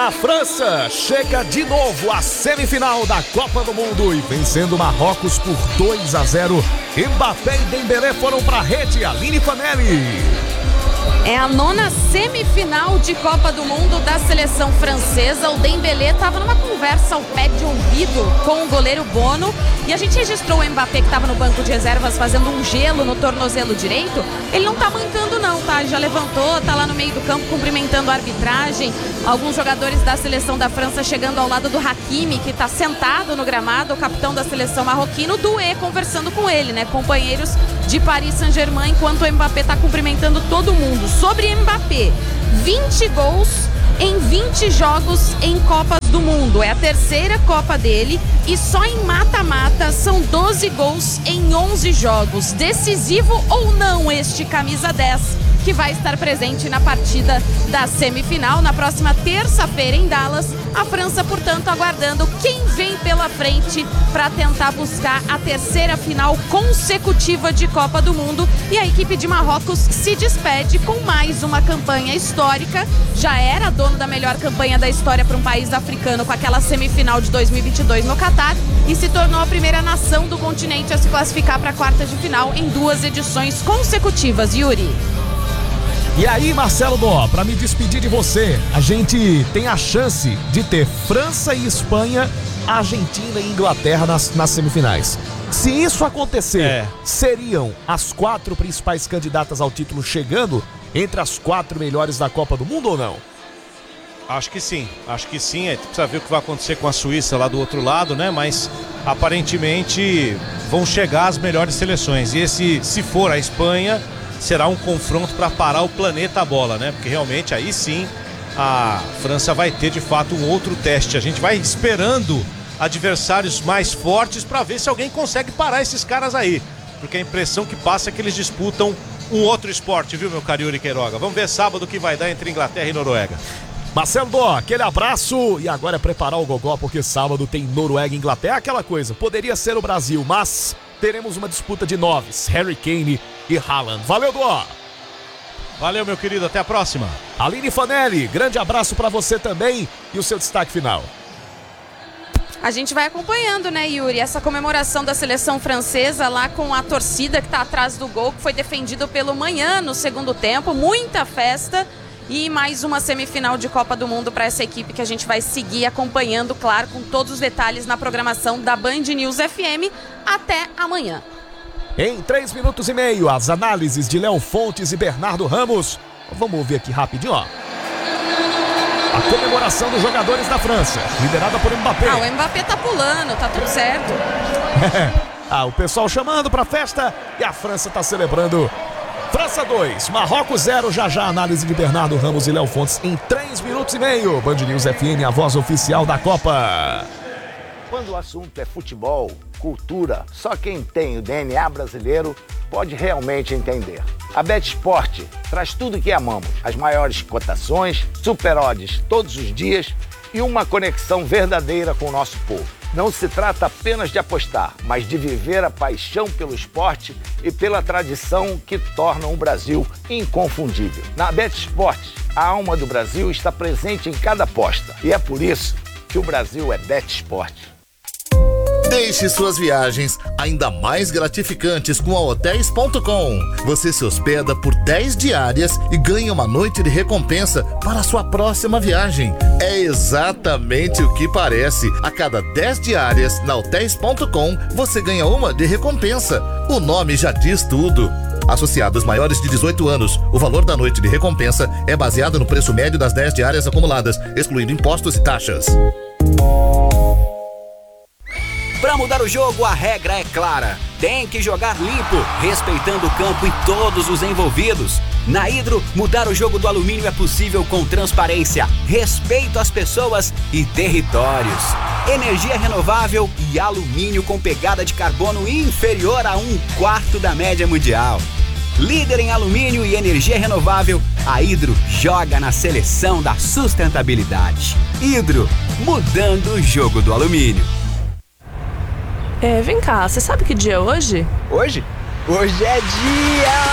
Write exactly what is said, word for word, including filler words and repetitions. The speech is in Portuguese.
A França chega de novo à semifinal da Copa do Mundo e vencendo Marrocos por dois a zero. Mbappé e Dembélé foram para a rede. Aline Fanelli. É a nona semifinal de Copa do Mundo da seleção francesa. O Dembélé estava numa conversa ao pé de ouvido com o goleiro Bono. E a gente registrou o Mbappé, que estava no banco de reservas fazendo um gelo no tornozelo direito. Ele não tá mancando não, tá? Já levantou, tá lá no meio do campo cumprimentando a arbitragem. Alguns jogadores da seleção da França chegando ao lado do Hakimi, que tá sentado no gramado, o capitão da seleção marroquino, Doué, conversando com ele, né? Companheiros de Paris Saint-Germain, enquanto o Mbappé tá cumprimentando todo mundo. Sobre Mbappé, vinte gols em vinte jogos em Copas do Mundo. É a terceira Copa dele e só em mata-mata são doze gols em onze jogos. Decisivo ou não este camisa dez, que vai estar presente na partida da semifinal na próxima terça-feira em Dallas. A França, portanto, aguardando quem vem pela frente para tentar buscar a terceira final consecutiva de Copa do Mundo. E a equipe de Marrocos se despede com mais uma campanha histórica. Já era dono da melhor campanha da história para um país africano com aquela semifinal de dois mil e vinte e dois no Catar e se tornou a primeira nação do continente a se classificar para a quartas de final em duas edições consecutivas. Yuri. E aí, Marcelo Dó, para me despedir de você, a gente tem a chance de ter França e Espanha, Argentina e Inglaterra nas, nas semifinais. Se isso acontecer, é. seriam as quatro principais candidatas ao título chegando entre as quatro melhores da Copa do Mundo ou não? Acho que sim, acho que sim. A gente precisa ver o que vai acontecer com a Suíça lá do outro lado, né? Mas aparentemente vão chegar as melhores seleções. E esse, se for a Espanha, será um confronto para parar o planeta bola, né? Porque realmente aí sim a França vai ter de fato um outro teste. A gente vai esperando adversários mais fortes para ver se alguém consegue parar esses caras aí. Porque a impressão que passa é que eles disputam um outro esporte, viu, meu caro Yuri Queiroga? Vamos ver sábado o que vai dar entre Inglaterra e Noruega. Marcelo Dó, aquele abraço. E agora é preparar o gogó, porque sábado tem Noruega e Inglaterra. Aquela coisa, poderia ser o Brasil, mas teremos uma disputa de noves, Harry Kane e Haaland. Valeu, Dó! Valeu, meu querido, até a próxima. Aline Fanelli, grande abraço pra você também. E o seu destaque final? A gente vai acompanhando, né, Yuri, essa comemoração da seleção francesa lá com a torcida que tá atrás do gol, que foi defendido pelo Manhã no segundo tempo. Muita festa. E mais uma semifinal de Copa do Mundo para essa equipe que a gente vai seguir acompanhando, claro, com todos os detalhes na programação da Band News F M. Até amanhã. Em três minutos e meio, as análises de Léo Fontes e Bernardo Ramos. Vamos ouvir aqui rapidinho, ó. A comemoração dos jogadores da França, liderada por Mbappé. Ah, o Mbappé tá pulando, tá tudo certo. ah, o pessoal chamando pra festa e a França tá celebrando. França dois, Marrocos zero. Já já análise de Bernardo Ramos e Léo Fontes em três minutos e meio. Band News F M, a voz oficial da Copa. Quando o assunto é futebol, cultura, só quem tem o D N A brasileiro pode realmente entender. A BetSport traz tudo que amamos, as maiores cotações, super odds todos os dias e uma conexão verdadeira com o nosso povo. Não se trata apenas de apostar, mas de viver a paixão pelo esporte e pela tradição que tornam o Brasil inconfundível. Na BetSport, a alma do Brasil está presente em cada aposta e é por isso que o Brasil é BetSport. Deixe suas viagens ainda mais gratificantes com a hotéis ponto com. Você se hospeda por dez diárias e ganha uma noite de recompensa para a sua próxima viagem. É exatamente o que parece. A cada dez diárias na hotéis ponto com, você ganha uma de recompensa. O nome já diz tudo. Associados maiores de dezoito anos, o valor da noite de recompensa é baseado no preço médio das dez diárias acumuladas, excluindo impostos e taxas. Para mudar o jogo, a regra é clara. Tem que jogar limpo, respeitando o campo e todos os envolvidos. Na Hidro, mudar o jogo do alumínio é possível com transparência, respeito às pessoas e territórios. Energia renovável e alumínio com pegada de carbono inferior a um quarto da média mundial. Líder em alumínio e energia renovável, a Hidro joga na seleção da sustentabilidade. Hidro, mudando o jogo do alumínio. É, vem cá, você sabe que dia é hoje? Hoje? Hoje é dia...